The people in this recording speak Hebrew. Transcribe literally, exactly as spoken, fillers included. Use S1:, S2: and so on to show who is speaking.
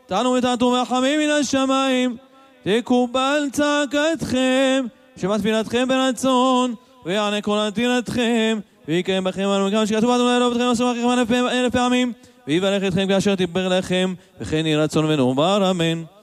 S1: תענו ותעתו רחמים מן השמיים, תקובל צעקתכם, שמע תפילתכם ברצון, ויענה קול עתירתכם, ויקיים בכם אנו מכם שכתוב אדוני אלוהים אתכם עשו אחריכם אלף פעמים, ויברך אתכם כאשר תיבר לכם, וכן יהי רצון ונאמר אמן.